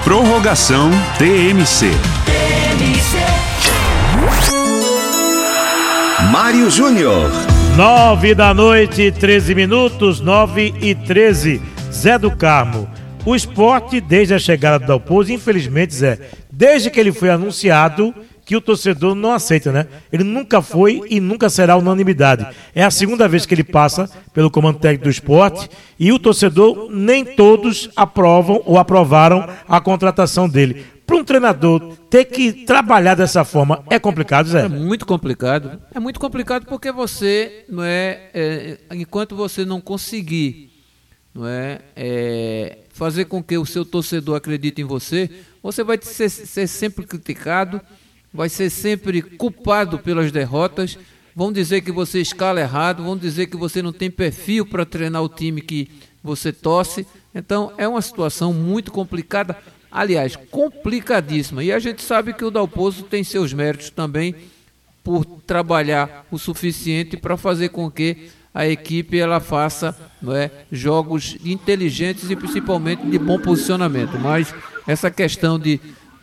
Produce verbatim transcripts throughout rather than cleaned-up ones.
Prorrogação T M C. Mário Júnior. Nove da noite, treze minutos, nove e treze. Zé do Carmo. O Sport, desde a chegada do Dalpozo, infelizmente, Zé, desde que ele foi anunciado, que o torcedor não aceita, né? Ele nunca foi e nunca será unanimidade. É a segunda vez que ele passa pelo comando técnico do Sport e o torcedor, nem todos aprovam ou aprovaram a contratação dele. Para um treinador ter que trabalhar dessa forma é complicado, Zé? É muito complicado. É muito complicado porque você, não é, é enquanto você não conseguir, não é, é, fazer com que o seu torcedor acredite em você, você vai ser, ser sempre criticado, vai ser sempre culpado pelas derrotas, vão dizer que você escala errado, vão dizer que você não tem perfil para treinar o time que você torce. Então é uma situação muito complicada, aliás, complicadíssima. E a gente sabe que o Dalpozo tem seus méritos também por trabalhar o suficiente para fazer com que a equipe ela faça, não é, jogos inteligentes e principalmente de bom posicionamento. Mas essa questão de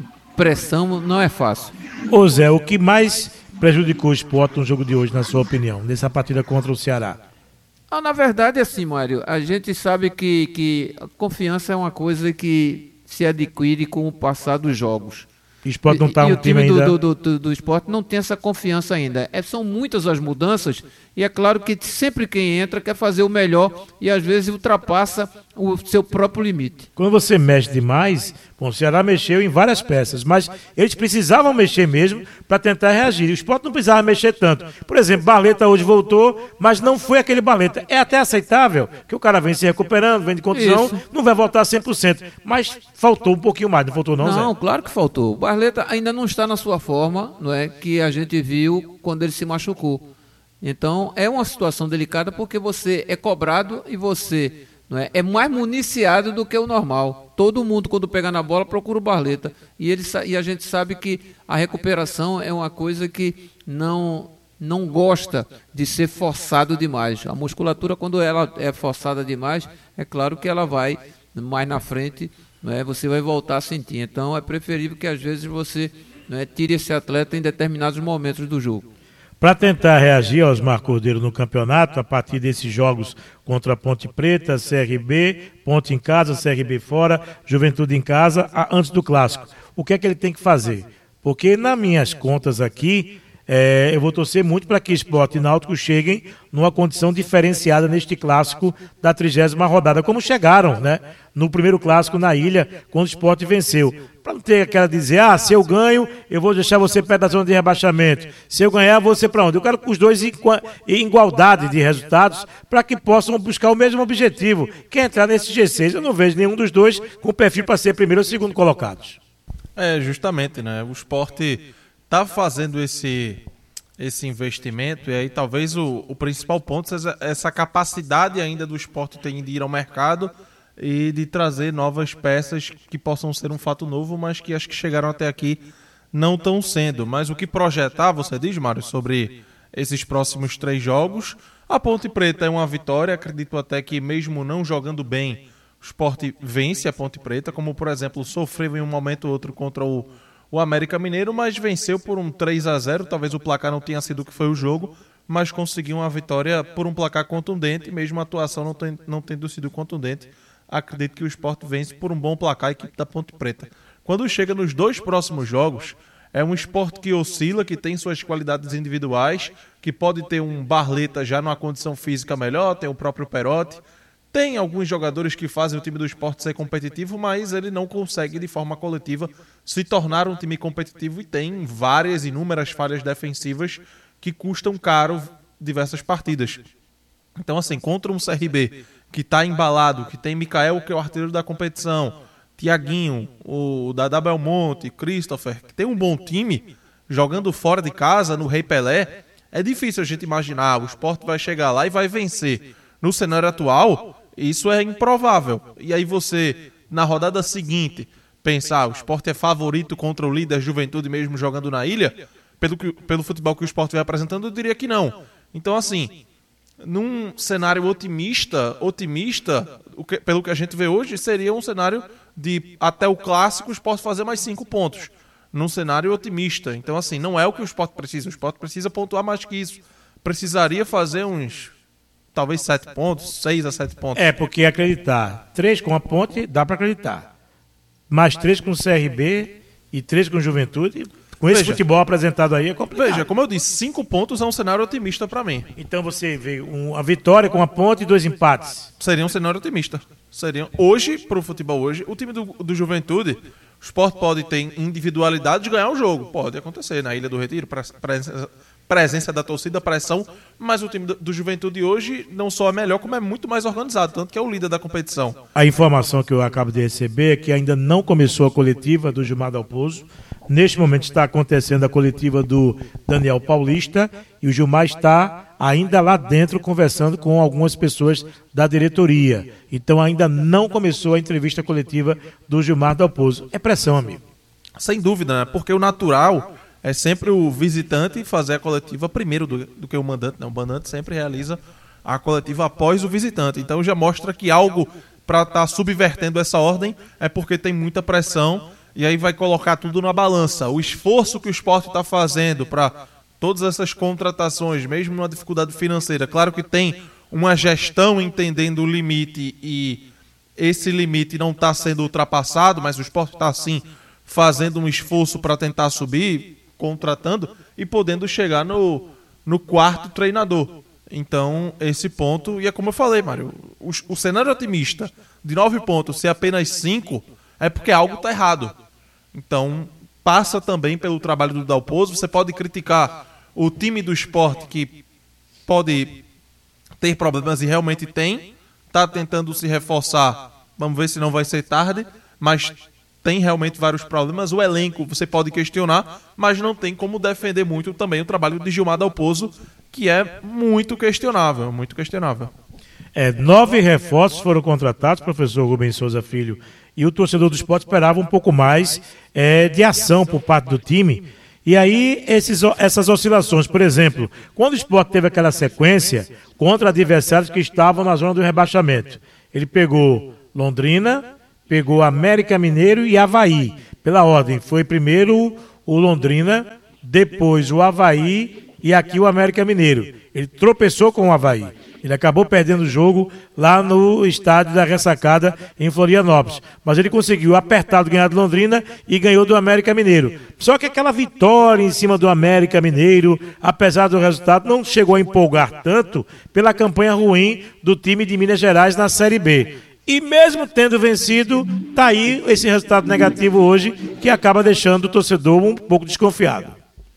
pressão não é fácil. Ô Zé, o que mais prejudicou o Sport no jogo de hoje, na sua opinião, nessa partida contra o Ceará? Ah, na verdade, assim, Mário, a gente sabe que, que a confiança é uma coisa que se adquire com o passar dos jogos. O Sport não está um e o time, time do, ainda... do, do, do Sport não tem essa confiança ainda. É, são muitas as mudanças e é claro que sempre quem entra quer fazer o melhor e às vezes ultrapassa o seu próprio limite. Quando você mexe demais, bom, o Ceará mexeu em várias peças, mas eles precisavam mexer mesmo para tentar reagir. E o Sport não precisava mexer tanto. Por exemplo, Barleta hoje voltou, mas não foi aquele Barleta. É até aceitável que o cara vem se recuperando, vem de contusão, Isso. não vai voltar cem por cento. Mas faltou um pouquinho mais, não faltou não, Zé? Não, claro que faltou. O Barleta ainda não está na sua forma, não é, que a gente viu quando ele se machucou. Então é uma situação delicada porque você é cobrado e você não é, é mais municiado do que o normal. Todo mundo quando pega na bola procura o Barleta e, ele, e a gente sabe que a recuperação é uma coisa que não, não gosta de ser forçado demais. A musculatura quando ela é forçada demais, é claro que ela vai mais na frente, não é, você vai voltar a sentir. Então é preferível que às vezes você não é, tire esse atleta em determinados momentos do jogo. Para tentar reagir aos Osmar Cordeiro no campeonato, a partir desses jogos contra a Ponte Preta, C R B, Ponte em casa, C R B fora, Juventude em casa, antes do Clássico. O que é que ele tem que fazer? Porque nas minhas contas aqui, é, eu vou torcer muito para que Sport e Náutico cheguem numa condição diferenciada neste Clássico da trigésima rodada, como chegaram, né? No primeiro Clássico na Ilha, quando o Sport venceu. Para não ter aquela dizer, ah, se eu ganho, eu vou deixar você perto da zona de rebaixamento. Se eu ganhar, você para onde? Eu quero que os dois em igualdade de resultados para que possam buscar o mesmo objetivo, que é entrar nesse G seis. Eu não vejo nenhum dos dois com perfil para ser primeiro ou segundo colocados. É, justamente, né? O Sport está fazendo esse, esse investimento e aí talvez o, o principal ponto seja essa capacidade ainda do Sport ter de ir ao mercado e de trazer novas peças que possam ser um fato novo, mas que acho que chegaram até aqui não estão sendo. Mas o que projetar, você diz, Mário, sobre esses próximos três jogos? A Ponte Preta é uma vitória, acredito até que mesmo não jogando bem, o Sport vence a Ponte Preta, como por exemplo sofreu em um momento ou outro contra o, o América Mineiro, mas venceu por um três a zero, talvez o placar não tenha sido o que foi o jogo, mas conseguiu uma vitória por um placar contundente, mesmo a atuação não, tem, não tendo sido contundente. Acredito que o Sport vence por um bom placar a equipe da Ponte Preta. Quando chega nos dois próximos jogos, é um Sport que oscila, que tem suas qualidades individuais, que pode ter um Barleta já numa condição física melhor, tem o próprio Perotti, tem alguns jogadores que fazem o time do Sport ser competitivo, mas ele não consegue de forma coletiva se tornar um time competitivo e tem várias, inúmeras falhas defensivas que custam caro diversas partidas. Então assim, contra um C R B que está embalado, que tem Mikael, que é o artilheiro da competição, Tiaguinho, o Dada Belmonte, Christopher, que tem um bom time, jogando fora de casa, no Rei Pelé, é difícil a gente imaginar, o Sport vai chegar lá e vai vencer. No cenário atual, isso é improvável. E aí você, na rodada seguinte, pensar, o Sport é favorito contra o líder Juventude mesmo jogando na Ilha, pelo, que, pelo futebol que o Sport vem apresentando, eu diria que não. Então assim, num cenário otimista, otimista o que, pelo que a gente vê hoje, seria um cenário de até o clássico o Sport fazer mais cinco pontos. Num cenário otimista. Então, assim, não é o que o Sport precisa. O Sport precisa pontuar mais que isso. Precisaria fazer uns, talvez, sete pontos, seis a sete pontos. É, porque acreditar. Três com a Ponte, dá para acreditar. Mais três com o C R B e três com o Juventude. Com esse Veja, futebol apresentado aí é complicado. Veja, como eu disse, cinco pontos é um cenário otimista para mim. Então você vê uma vitória com a Ponte e dois empates. Seria um cenário otimista. Seriam, hoje, para o futebol hoje, o time do, do Juventude, o Sport pode ter individualidade de ganhar o jogo. Pode acontecer na Ilha do Retiro, presença, presença da torcida, pressão, mas o time do, do Juventude hoje não só é melhor, como é muito mais organizado, tanto que é o líder da competição. A informação que eu acabo de receber é que ainda não começou a coletiva do Gilmar Dalpozo. Neste momento está acontecendo a coletiva do Daniel Paulista e o Gilmar está ainda lá dentro conversando com algumas pessoas da diretoria. Então ainda não começou a entrevista coletiva do Gilmar Dalpozo. É pressão, amigo. Sem dúvida, né? Porque o natural é sempre o visitante fazer a coletiva primeiro do, do que o mandante. Não, o mandante sempre realiza a coletiva após o visitante. Então já mostra que algo para estar tá subvertendo essa ordem é porque tem muita pressão. E aí vai colocar tudo na balança. O esforço que o Sport está fazendo para todas essas contratações, mesmo numa dificuldade financeira. Claro que tem uma gestão entendendo o limite e esse limite não está sendo ultrapassado, mas o Sport está, sim, fazendo um esforço para tentar subir, contratando e podendo chegar no, no quarto treinador. Então, esse ponto, e é como eu falei, Mário, o, o cenário otimista de nove pontos ser apenas cinco é porque algo está errado. Então, passa também pelo trabalho do Dalpozo. Você pode criticar o time do Sport, que pode ter problemas e realmente tem. Está tentando se reforçar. Vamos ver se não vai ser tarde. Mas tem realmente vários problemas. O elenco você pode questionar, mas não tem como defender muito também o trabalho de Gilmar Dalpozo, que é muito questionável. Muito questionável. É, nove reforços foram contratados, professor Rubens Souza Filho, e o torcedor do Sport esperava um pouco mais é, de ação por parte do time. E aí, esses, essas oscilações, por exemplo, quando o Sport teve aquela sequência contra adversários que estavam na zona do rebaixamento, ele pegou Londrina, pegou América Mineiro e Avaí. Pela ordem, foi primeiro o Londrina, depois o Avaí e aqui o América Mineiro. Ele tropeçou com o Avaí. Ele acabou perdendo o jogo lá no estádio da Ressacada, em Florianópolis. Mas ele conseguiu apertar do ganhar do Londrina e ganhou do América Mineiro. Só que aquela vitória em cima do América Mineiro, apesar do resultado, não chegou a empolgar tanto pela campanha ruim do time de Minas Gerais na Série B. E mesmo tendo vencido, está aí esse resultado negativo hoje, que acaba deixando o torcedor um pouco desconfiado.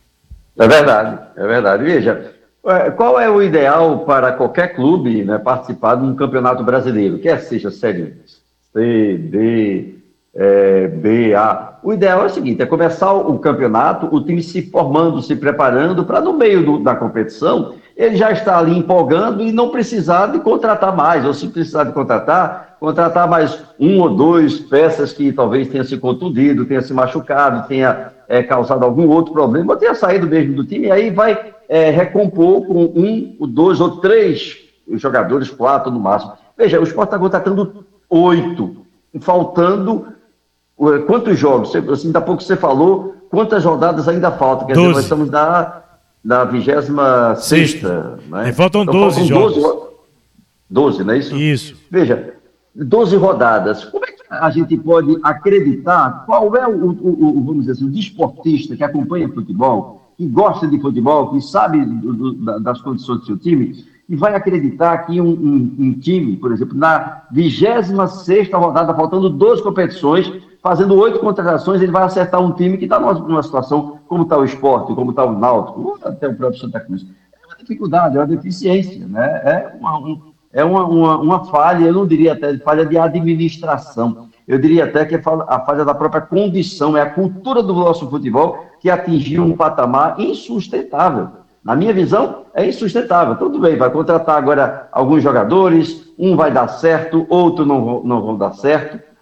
É verdade, é verdade. Veja, qual é o ideal para qualquer clube, né, participar de um campeonato brasileiro, quer seja Série C, D, é, B, A? O ideal é o seguinte, é começar o campeonato, o time se formando, se preparando, para no meio do, da competição, ele já está ali empolgando e não precisar de contratar mais, ou se precisar de contratar, contratar mais um ou dois peças que talvez tenha se contundido, tenha se machucado, tenha é, causado algum outro problema, ou tenha saído mesmo do time, e aí vai é, recompor com um, dois ou três jogadores, quatro no máximo. Veja, o Sport está contratando oito, faltando quantos jogos? Assim, da pouco você falou, quantas rodadas ainda faltam? Quer dizer, nós estamos na, na vigésima sexta, né? Faltam então, doze jogos. doze, doze, não é isso? Isso. Veja, doze rodadas. Como é que a gente pode acreditar qual é o, o, o vamos dizer assim, o desportista que acompanha futebol, que gosta de futebol, que sabe do, do, das condições do seu time, e vai acreditar que um, um, um time, por exemplo, na vigésima sexta rodada, faltando doze competições, fazendo oito contratações, ele vai acertar um time que está numa, numa situação como está o Sport, como está o Náutico, ou até o próprio Santa Cruz. É uma dificuldade, é uma deficiência, né? É uma, um, é uma, uma, uma falha, eu não diria até falha de administração, eu diria até que é a falha da própria condição, é a cultura do nosso futebol que atingiu um patamar insustentável. Na minha visão, é insustentável. Tudo bem, vai contratar agora alguns jogadores, um vai dar certo, outro não, não vão dar certo,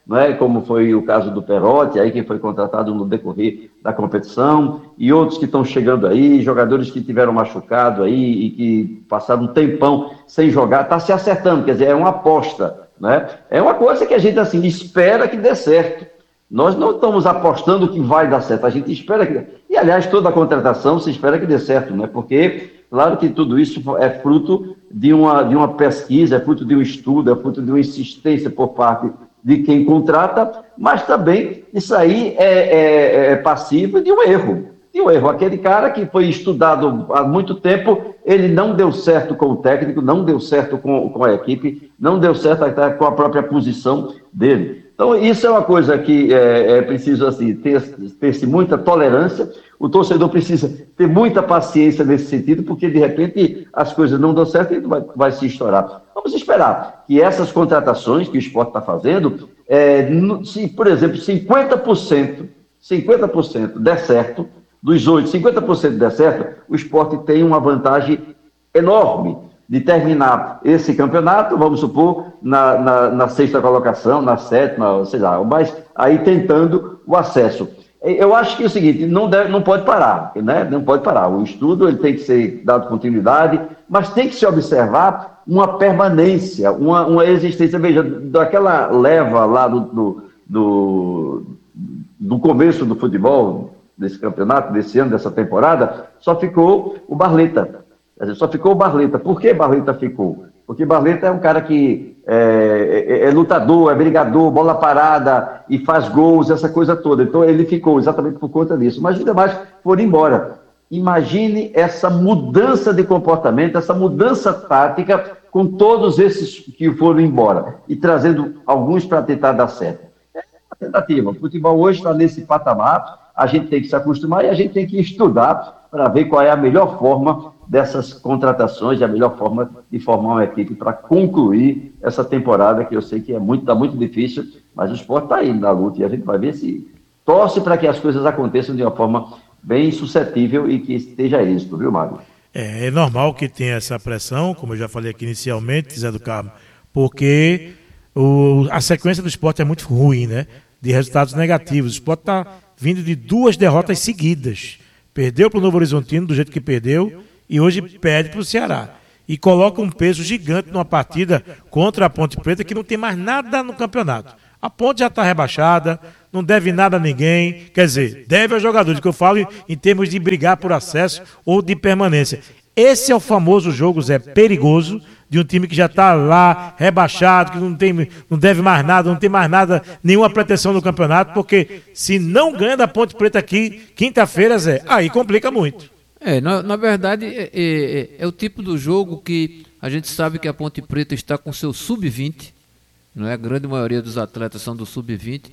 não é? Como foi o caso do Perotti, aí que foi contratado no decorrer da competição, e outros que estão chegando aí, jogadores que tiveram machucado aí e que passaram um tempão sem jogar, está se acertando, quer dizer, é uma aposta, né? É uma coisa que a gente assim espera que dê certo. Nós não estamos apostando que vai dar certo, a gente espera que... E, aliás, toda a contratação se espera que dê certo, né? Porque, claro que tudo isso é fruto de uma, de uma pesquisa, é fruto de um estudo, é fruto de uma insistência por parte de quem contrata, mas também isso aí é, é, é passivo de um erro. De um erro. Aquele cara que foi estudado há muito tempo, ele não deu certo com o técnico, não deu certo com, com a equipe, não deu certo até com a própria posição dele. Então, isso é uma coisa que é, é preciso assim, ter, ter-se muita tolerância, o torcedor precisa ter muita paciência nesse sentido, porque, de repente, as coisas não dão certo e vai, vai se estourar. Vamos esperar que essas contratações que o esporte está fazendo, é, se, por exemplo, cinquenta por cento, cinquenta por cento der certo, dos oito, cinquenta por cento der certo, o esporte tem uma vantagem enorme de terminar esse campeonato, vamos supor, na, na, na sexta colocação, na sétima, sei lá, mas aí tentando o acesso. Eu acho que é o seguinte, não, deve, não pode parar, né? Não pode parar. O estudo ele tem que ser dado continuidade, mas tem que se observar uma permanência, uma, uma existência. Veja, daquela leva lá do, do, do, do começo do futebol, desse campeonato, desse ano, dessa temporada, só ficou o Barleta. Quer dizer, só ficou o Barleta. Por que Barleta ficou? Porque Barleta é um cara que é, é, é lutador, é brigador, bola parada e faz gols, essa coisa toda. Então ele ficou exatamente por conta disso. Mas os demais foram embora. Imagine essa mudança de comportamento, essa mudança tática com todos esses que foram embora e trazendo alguns para tentar dar certo. É uma tentativa. O futebol hoje está nesse patamar, a gente tem que se acostumar e a gente tem que estudar para ver qual é a melhor forma dessas contratações, a melhor forma de formar uma equipe para concluir essa temporada, que eu sei que é muito, tá muito difícil, mas o esporte está aí na luta e a gente vai ver se torce para que as coisas aconteçam de uma forma bem suscetível e que esteja êxito, viu, Mário? É, é normal que tenha essa pressão, como eu já falei aqui inicialmente, Zé do Carmo, porque o, a sequência do esporte é muito ruim, né? De resultados negativos. O esporte está vindo de duas derrotas seguidas. Perdeu para o Novo Horizontino do jeito que perdeu e hoje perde para o Ceará. E coloca um peso gigante numa partida contra a Ponte Preta que não tem mais nada no campeonato. A Ponte já está rebaixada, não deve nada a ninguém, quer dizer, deve aos jogadores, que eu falo em termos de brigar por acesso ou de permanência. Esse é o famoso jogo, Zé, perigoso, de um time que já está lá, rebaixado, que não, tem, não deve mais nada, não tem mais nada, nenhuma pretensão no campeonato, porque se não ganha da Ponte Preta aqui, quinta-feira, Zé, aí complica muito. É, na, na verdade, é, é, é o tipo do jogo que a gente sabe que a Ponte Preta está com seu sub vinte, não é? A grande maioria dos atletas são do sub vinte,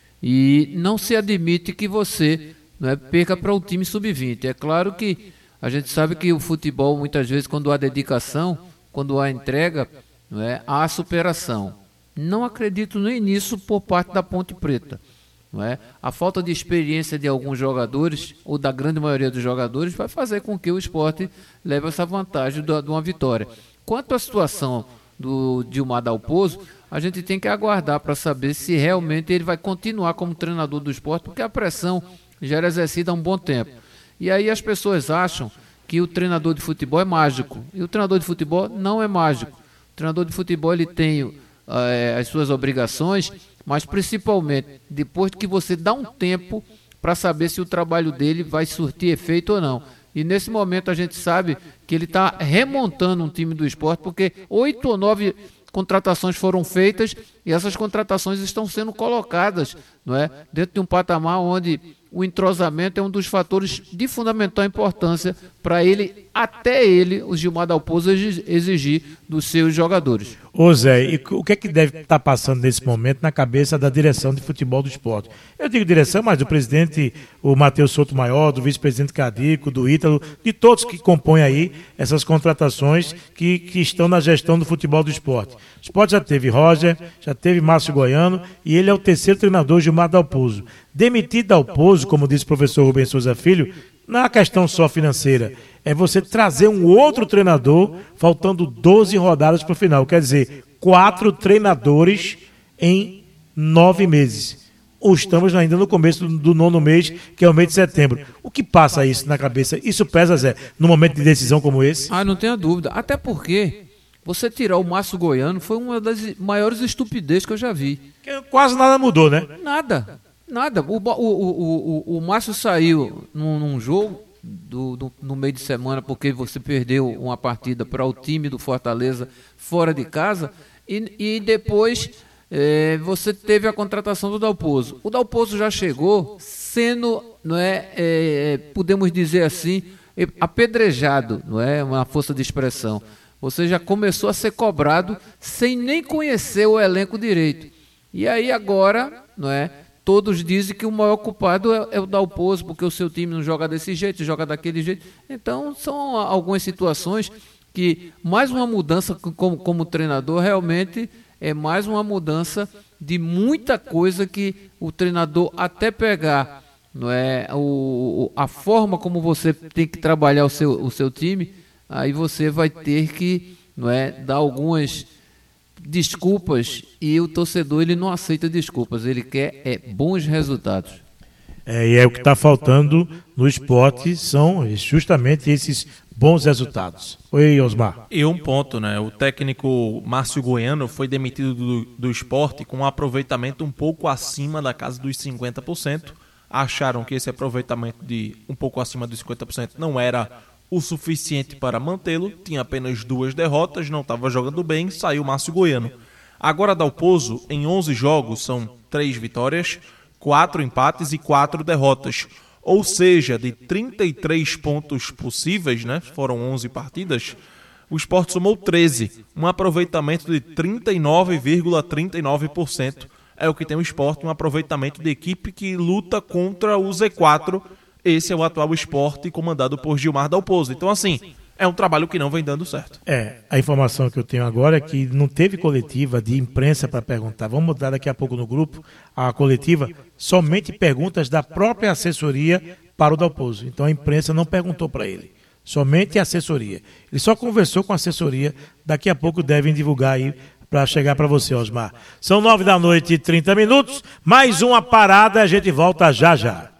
e não se admite que você, não é, perca para o time sub vinte. É claro que a gente sabe que o futebol, muitas vezes, quando há dedicação, quando há entrega, não é, há superação. Não acredito nem nisso por parte da Ponte Preta. Não é? A falta de experiência de alguns jogadores, ou da grande maioria dos jogadores, vai fazer com que o esporte leve essa vantagem de uma vitória. Quanto à situação do Dilmar Dalpozo, a gente tem que aguardar para saber se realmente ele vai continuar como treinador do esporte, porque a pressão já era exercida há um bom tempo. E aí as pessoas acham que o treinador de futebol é mágico. E o treinador de futebol não é mágico. O treinador de futebol ele tem é, as suas obrigações, mas principalmente depois que você dá um tempo para saber se o trabalho dele vai surtir efeito ou não. E nesse momento a gente sabe que ele está remontando um time do esporte, porque oito ou nove contratações foram feitas e essas contratações estão sendo colocadas, não é, dentro de um patamar onde o entrosamento é um dos fatores de fundamental importância para ele, até ele, o Gilmar Dalpozo, exigir dos seus jogadores. Ô Zé, e o que é que deve estar passando nesse momento na cabeça da direção de futebol do esporte? Eu digo direção, mas do presidente, o Matheus Souto Maior, do vice-presidente Cadico, do Ítalo, de todos que compõem aí essas contratações que, que estão na gestão do futebol do esporte. O esporte já teve Roger, já teve Márcio Goiano e ele é o terceiro treinador, Gilmar Dalpozo. Demitir Dalpozo, como disse o professor Rubens Souza Filho, não é uma questão só financeira, é você trazer um outro treinador faltando doze rodadas para o final. Quer dizer, quatro treinadores em nove meses. Ou estamos ainda no começo do, do nono mês, que é o mês de setembro. O que passa isso na cabeça? Isso pesa, Zé, num momento de decisão como esse? Ah, não tenha dúvida. Até porque você tirar o Márcio Goiano foi uma das maiores estupidezes que eu já vi. Quase nada mudou, né? Nada, nada. O, o, o, o, o Márcio saiu num, num jogo do, do, no meio de semana porque você perdeu uma partida para o time do Fortaleza fora de casa e, e depois é, você teve a contratação do Dalpozo. O Dalpozo já chegou sendo, não é, é, podemos dizer assim, apedrejado, não é uma força de expressão. Você já começou a ser cobrado sem nem conhecer o elenco direito. E aí agora, não é? Todos dizem que o maior culpado é, é o Dalpozo, porque o seu time não joga desse jeito, joga daquele jeito. Então são algumas situações que mais uma mudança como, como treinador realmente é mais uma mudança de muita coisa que o treinador até pegar, não é? O, a forma como você tem que trabalhar o seu, o seu time. Aí você vai ter que, não é, dar algumas desculpas e o torcedor ele não aceita desculpas, ele quer é, bons resultados. É, e é o que está faltando no esporte, são justamente esses bons resultados. Oi, Osmar. E um ponto, né? O técnico Márcio Goiano foi demitido do, do esporte com um aproveitamento um pouco acima da casa dos cinquenta por cento. Acharam que esse aproveitamento de um pouco acima dos cinquenta por cento não era o suficiente para mantê-lo, tinha apenas duas derrotas, não estava jogando bem, saiu Márcio Goiano. Agora Dalpozo, em onze jogos, são três vitórias, quatro empates e quatro derrotas. Ou seja, de trinta e três pontos possíveis, né, foram onze partidas, o Sport somou treze, um aproveitamento de trinta e nove vírgula trinta e nove por cento. É o que tem o Sport, um aproveitamento de equipe que luta contra o Z quatro. Esse é o atual Sport comandado por Gilmar Dalpozo. Então, assim, é um trabalho que não vem dando certo. É, a informação que eu tenho agora é que não teve coletiva de imprensa para perguntar. Vamos mudar daqui a pouco no grupo a coletiva, somente perguntas da própria assessoria para o Dalpozo. Então a imprensa não perguntou para ele, somente a assessoria. Ele só conversou com a assessoria, daqui a pouco devem divulgar aí para chegar para você, Osmar. São nove da noite e trinta minutos, mais uma parada, a gente volta já já.